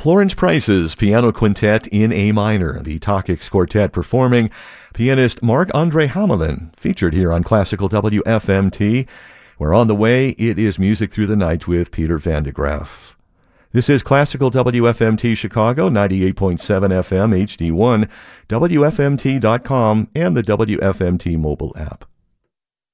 Florence Price's Piano Quintet in A minor, the Takix Quartet performing pianist Marc-Andre Hamelin, featured here on Classical WFMT, where on the way it is Music Through the Night with Peter Van de Graaff. This is Classical WFMT Chicago, 98.7 FM HD1, WFMT.com, and the WFMT mobile app.